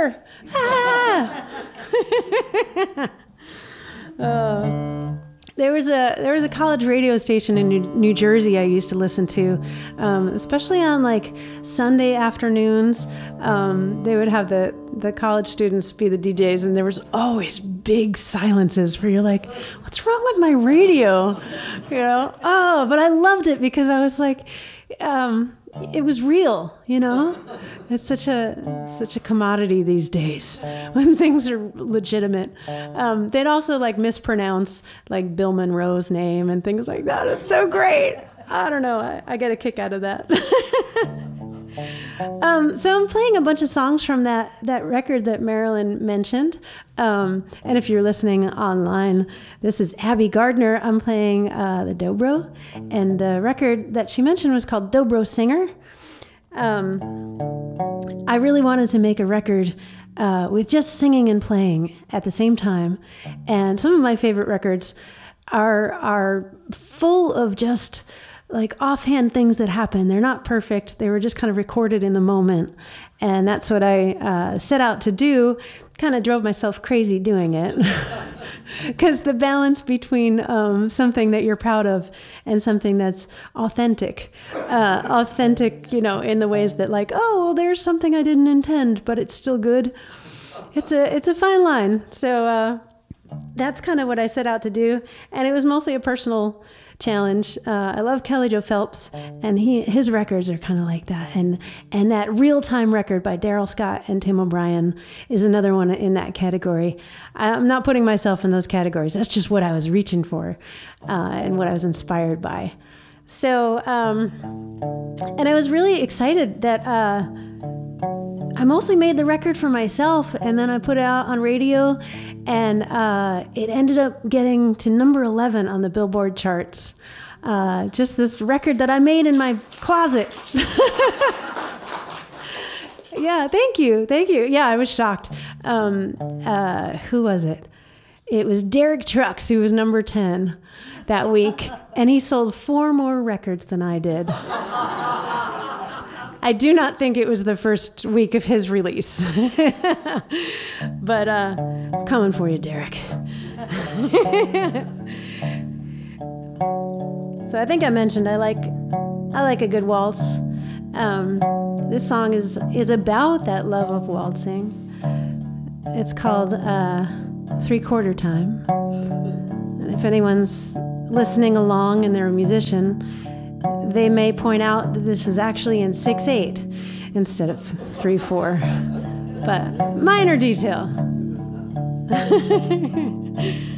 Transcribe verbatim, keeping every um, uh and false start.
here. Ah! uh, there was a there was a college radio station in New, New Jersey I used to listen to, um, especially on like Sunday afternoons. Um, they would have the the college students be the D Js, and there was always big silences where you're like, what's wrong with my radio? You know? Oh, but I loved it because I was like, um, it was real, you know? It's such a such a commodity these days when things are legitimate. Um, they'd also like mispronounce like Bill Monroe's name and things like that. It's so great. I don't know. I, I get a kick out of that. Um, so I'm playing a bunch of songs from that, that record that Marilyn mentioned. Um, and if you're listening online, this is Abby Gardner. I'm playing uh, the Dobro. And the record that she mentioned was called Dobro Singer. Um, I really wanted to make a record uh, with just singing and playing at the same time. And some of my favorite records are are full of just like offhand things that happen. They're not perfect. They were just kind of recorded in the moment. And that's what I uh, set out to do. Kind of drove myself crazy doing it. Because the balance between um, something that you're proud of and something that's authentic. Uh, authentic, you know, in the ways that like, oh, well, there's something I didn't intend, but it's still good. It's a, it's a fine line. So uh, that's kind of what I set out to do. And it was mostly a personal challenge. Uh, I love Kelly Joe Phelps, and he his records are kind of like that. And and that Real Time record by Daryl Scott and Tim O'Brien is another one in that category. I'm not putting myself in those categories. That's just what I was reaching for uh, and what I was inspired by. So, um, and I was really excited that uh, I mostly made the record for myself, and then I put it out on radio, and uh, it ended up getting to number eleven on the Billboard charts. Uh, just this record that I made in my closet. Yeah, thank you, thank you. Yeah, I was shocked. Um, uh, who was it? It was Derek Trucks, who was number ten that week, and he sold four more records than I did. I do not think it was the first week of his release. But uh, coming for you, Derek. So I think I mentioned I like I like a good waltz. Um, this song is is about that love of waltzing. It's called uh, Three Quarter Time. And if anyone's listening along and they're a musician, they may point out that this is actually in six eight instead of three four, but minor detail.